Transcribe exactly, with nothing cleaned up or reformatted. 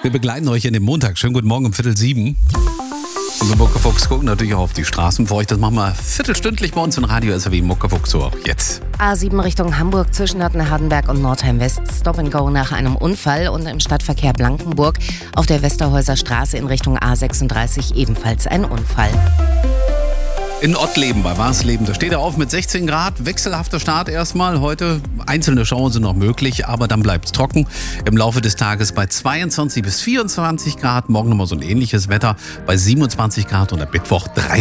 Wir begleiten euch in den Montag. Schönen guten Morgen um Viertel sieben. Unsere Muckefuchs gucken natürlich auch auf die Straßen für euch. Das machen wir viertelstündlich bei uns im Radio S R W Muckefuchs, so auch jetzt. A sieben Richtung Hamburg zwischen Nörten-Hardenberg und Nordheim West. Stop and Go nach einem Unfall und im Stadtverkehr Blankenburg auf der Westerhäuser Straße in Richtung A sechsunddreißig ebenfalls ein Unfall. In Ottleben bei Warsleben, da steht er auf mit sechzehn Grad, wechselhafter Start erstmal. Heute einzelne Schauer sind noch möglich, aber dann bleibt es trocken. Im Laufe des Tages bei zweiundzwanzig bis vierundzwanzig Grad, morgen nochmal so ein ähnliches Wetter bei siebenundzwanzig Grad und am Mittwoch